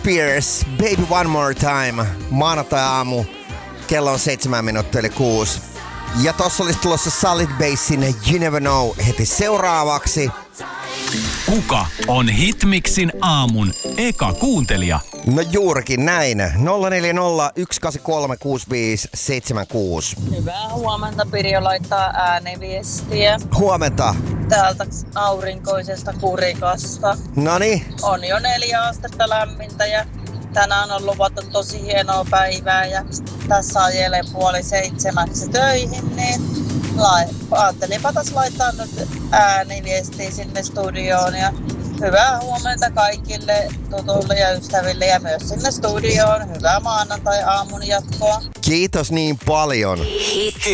Spears, Baby One More Time. Maanantai-aamu, kello on 7:06. Ja tossa olisi tulossa Solid Bassin You Never Know heti seuraavaksi. Kuka on Hitmixin aamun eka kuuntelija? No juurikin näin. 040 183 6576. Hyvää huomenta. Pirjo laittaa ääniviestiä. Huomenta. Täältä aurinkoisesta Kurikasta. Noni. On jo 4 astetta lämmintä ja tänään on luvattu tosi hienoa päivää ja tässä ajelee 6:30 töihin, niin ajattelinpa taas laittaa nyt ääniviestiä sinne studioon ja hyvää huomenta kaikille tutuille ja ystäville ja myös sinne studioon. Hyvää maanantai-aamun jatkoa. Kiitos niin paljon.